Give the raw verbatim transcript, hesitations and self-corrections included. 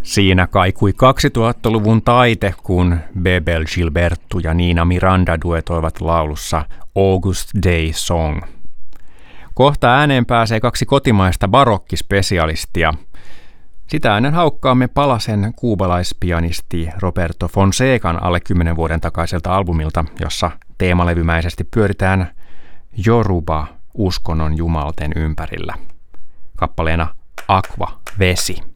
Siinä kaikui kaksituhattaluvun taite, kun Bebel Gilberto ja Nina Miranda duetoivat laulussa August Day Song. Kohta ääneen pääsee kaksi kotimaista barokkispesialistia. Sitä ennen haukkaamme palasen kuubalaispianisti Roberto Fonsecan alle kymmenen vuoden takaiselta albumilta, jossa teemalevymäisesti pyöritään Yoruba uskonnon jumalten ympärillä. Kappaleena Aqua, vesi.